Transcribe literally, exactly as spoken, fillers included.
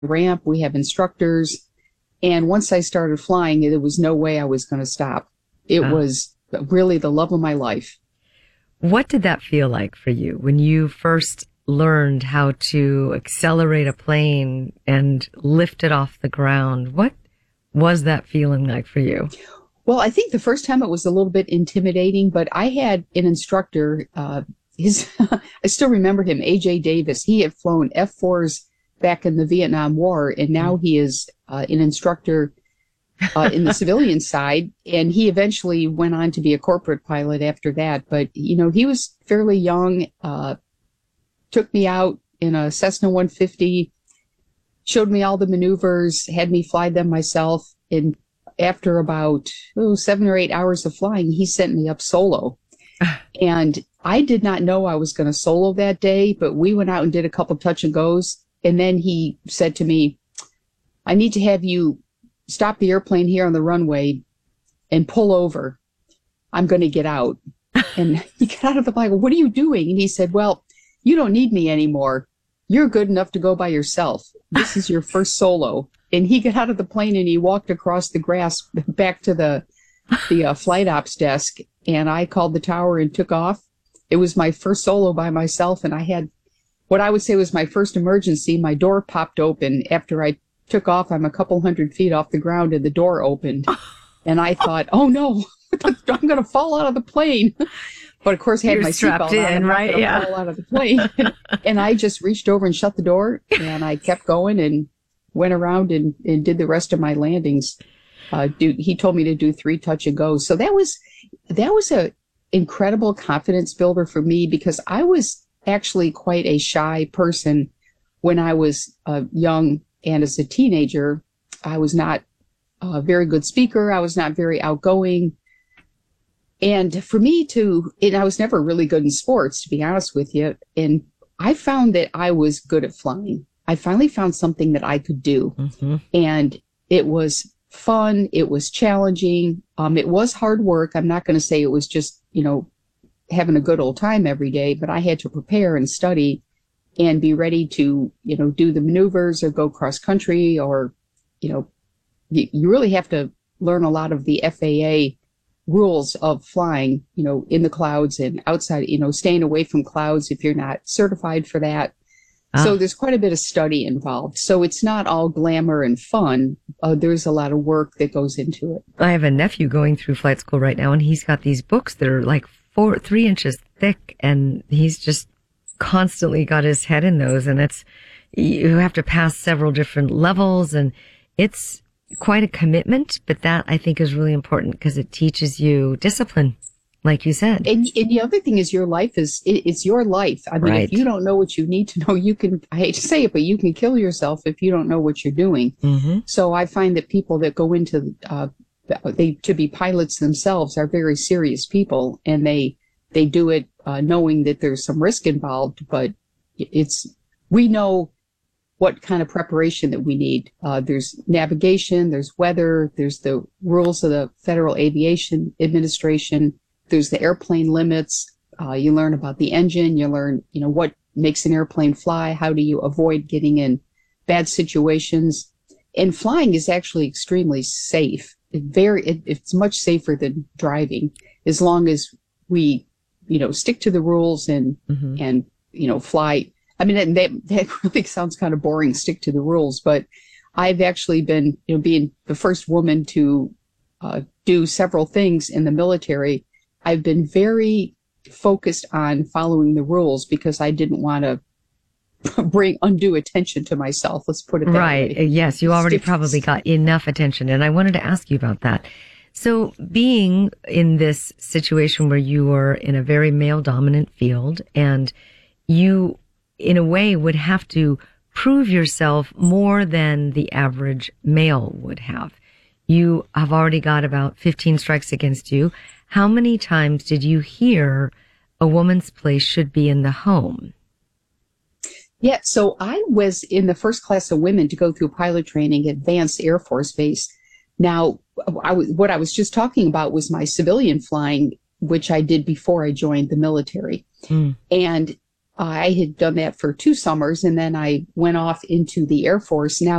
ramp. We have instructors. And once I started flying, there was no way I was going to stop. It Oh. was really the love of my life. What did that feel like for you when you first learned how to accelerate a plane and lift it off the ground? What was that feeling like for you? Well, I think the first time it was a little bit intimidating, but I had an instructor, uh, his, I still remember him, A J Davis. He had flown F fours back in the Vietnam War, and now he is uh, an instructor uh, in the civilian side. And he eventually went on to be a corporate pilot after that. But, you know, he was fairly young, uh, took me out in a Cessna one fifty, showed me all the maneuvers, had me fly them myself. And after about oh, seven or eight hours of flying, he sent me up solo. And I did not know I was going to solo that day, but we went out and did a couple touch and goes. And then he said to me, I need to have you stop the airplane here on the runway and pull over. I'm going to get out. And he got out of the plane. What are you doing? And he said, well, you don't need me anymore. You're good enough to go by yourself. This is your first solo. And he got out of the plane and he walked across the grass back to the the uh, flight ops desk. And I called the tower and took off. It was my first solo by myself. And I had what I would say was my first emergency. My door popped open after I took off. I'm a couple hundred feet off the ground and the door opened. And I thought, oh no, I'm going to fall out of the plane. But of course, I had You're my strapped seatbelt on. in, I'm not right? gonna Yeah. fall out of the plane. And, and I just reached over and shut the door, and I kept going and went around and, and did the rest of my landings. Uh, do, he told me to do three touch and goes. So that was that was a incredible confidence builder for me, because I was actually quite a shy person when I was uh, young, and as a teenager, I was not a very good speaker. I was not very outgoing. And for me to, and I was never really good in sports, to be honest with you. And I found that I was good at flying. I finally found something that I could do. Mm-hmm. And it was fun. It was challenging. Um, it was hard work. I'm not going to say it was just, you know, having a good old time every day, but I had to prepare and study and be ready to, you know, do the maneuvers or go cross country, or, you know, you, you really have to learn a lot of the F A A rules of flying, you know, in the clouds and outside, you know, staying away from clouds if you're not certified for that. Ah. So there's quite a bit of study involved. So it's not all glamour and fun. Uh, there's a lot of work that goes into it. I have a nephew going through flight school right now, and he's got these books that are like four, three inches thick, and he's just constantly got his head in those. And it's, you have to pass several different levels, and it's quite a commitment, but that I think is really important because it teaches you discipline, like you said. And, and the other thing is your life is, it, it's your life. I mean, Right. if you don't know what you need to know, you can, I hate to say it, but you can kill yourself if you don't know what you're doing. Mm-hmm. So I find that people that go into, uh, they, to be pilots themselves are very serious people, and they, they do it, uh, knowing that there's some risk involved, but it's, we know what kind of preparation that we need. Uh, there's navigation, there's weather, there's the rules of the Federal Aviation Administration, there's the airplane limits. Uh, you learn about the engine, you learn, you know, what makes an airplane fly, how do you avoid getting in bad situations. And flying is actually extremely safe. It very, it, it's much safer than driving, as long as we, you know, stick to the rules and, Mm-hmm. and you know, fly. I mean, that, that really sounds kind of boring, stick to the rules, but I've actually been, you know, being the first woman to uh, do several things in the military. I've been very focused on following the rules because I didn't want to bring undue attention to myself. Let's put it that right. way. Yes, you already Stick- probably got enough attention. And I wanted to ask you about that. So being in this situation where you were in a very male dominant field, and you in a way would have to prove yourself more than the average male would have. You have already got about fifteen strikes against you. How many times did you hear a woman's place should be in the home? Yeah, so I was in the first class of women to go through pilot training at Vance Air Force Base. Now, I was, what I was just talking about was my civilian flying, which I did before I joined the military. Mm. And I had done that for two summers, and then I went off into the Air Force. Now,